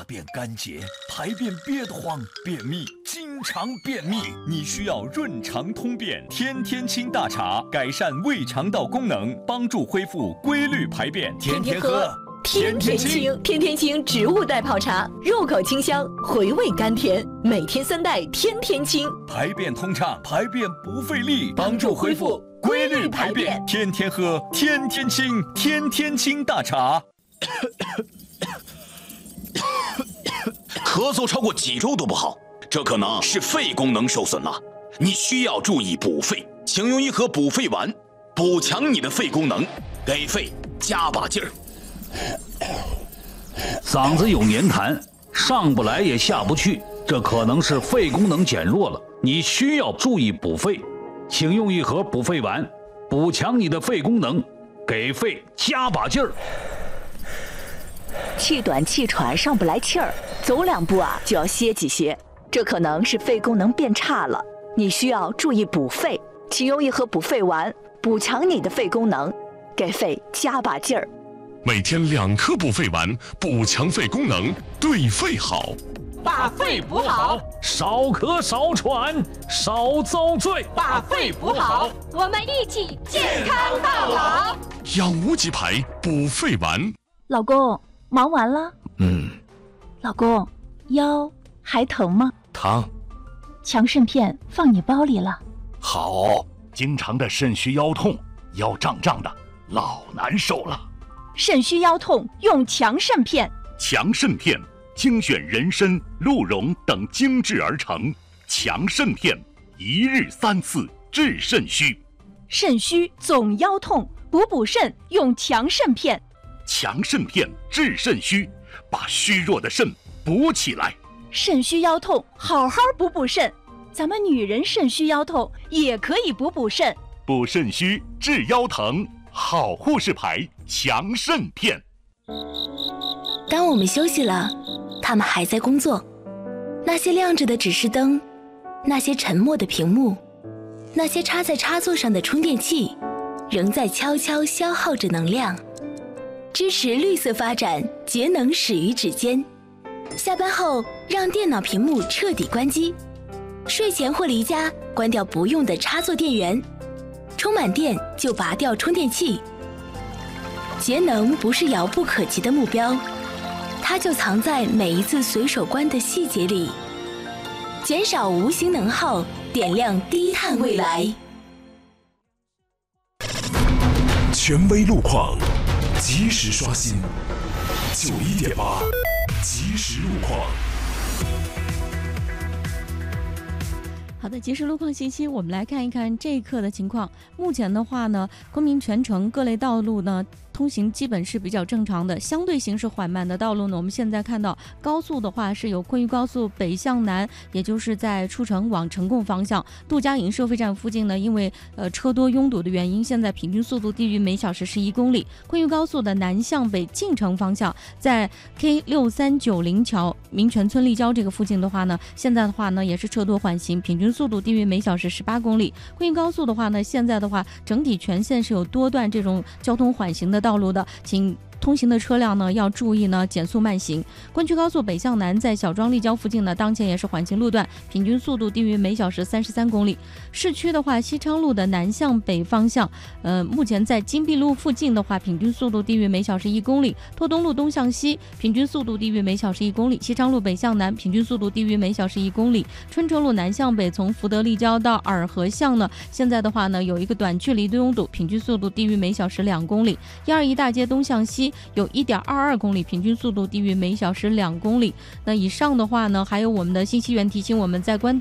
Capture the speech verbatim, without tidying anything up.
大便干结，排便憋得慌，便秘，经常便秘， 你需要润肠通便天天清大茶，改善胃肠道功能，帮助恢复规律排便。 天天喝， 天天清，天天清植物代泡茶，入口清香，回味甘甜，每天三袋，天天清， 排便通畅，排便不费力，帮助恢复规律排便。 天天喝，天天清，天天清大茶。 咳嗽超过几周都不好，这可能是肺功能受损了，你需要注意补肺，请用一盒补肺丸，补强你的肺功能，给肺加把劲儿。 嗓子有黏痰，上不来也下不去，这可能是肺功能减弱了，你需要注意补肺，请用一盒补肺丸，补强你的肺功能，给肺加把劲儿。 气短气喘上不来气儿，走两步啊就要歇几歇，这可能是肺功能变差了，你需要注意补肺，请用一盒补肺丸，补强你的肺功能，给肺加把劲儿。 每天两颗补肺丸，补强肺功能，对肺好。 把肺补好， 少咳少喘少遭罪。 把肺补好，我们一起健康到老。 养无极牌补肺丸。 老公，忙完了？ 嗯。 老公，腰还疼吗？ 疼。 强肾片放你包里了。 好。经常的肾虚腰痛，腰胀胀的，老难受了。 肾虚腰痛用强肾片。 强肾片精选人参、鹿茸等精制而成，强肾片一日三次治肾虚。 肾虚总腰痛，补补肾用强肾片。 强肾片治肾虚，把虚弱的肾补起来。 肾虚腰痛，好好补补肾。咱们女人肾虚腰痛也可以补补肾。 补肾虚治腰疼，好护士牌强肾片。 当我们休息了，他们还在工作。那些亮着的指示灯，那些沉默的屏幕，那些插在插座上的充电器，仍在悄悄消耗着能量。支持绿色发展，节能始于指尖。下班后，让电脑屏幕彻底关机。睡前或离家，关掉不用的插座电源。充满电就拔掉充电器。节能不是遥不可及的目标，它就藏在每一次随手关的细节里。减少无形能耗，点亮低碳未来。 权威路况，及时刷新。九一点八，及时路况。 好的，及时路况信息，我们来看一看这一刻的情况。目前的话呢，昆明全程各类道路呢通行基本是比较正常的，相对行驶缓慢的道路呢，我们现在看到高速的话是有昆渝高速北向南，也就是在出城往成贡方向，杜家营收费站附近呢，因为呃车多拥堵的原因，现在平均速度低于每小时十一公里。昆渝高速的南向北进城方向，在 K 六三九零桥民权村立交这个附近的话呢，现在的话呢也是车多缓行，平均速度低于每小时十八公里。昆渝高速的话呢，现在的话整体全线是有多段这种交通缓行的道路的，请通行的车辆呢要注意呢减速慢行。昆区高速北向南在小庄立交附近呢，当前也是缓行路段，平均速度低于每小时三十三公里。市区的话，西昌路的南向北方向，呃，目前在金碧路附近的话，平均速度低于每小时一公里。拓东路东向西，平均速度低于每小时一公里。西昌路北向南，平均速度低于每小时一公里。春城路南向北，从福德立交到洱河巷呢，现在的话呢有一个短距离的拥堵，平均速度低于每小时两公里。一二一大街东向西有 一点二二公里，平均速度低于每小时两公里。那以上的话呢，还有我们的信息员提醒我们，在关渡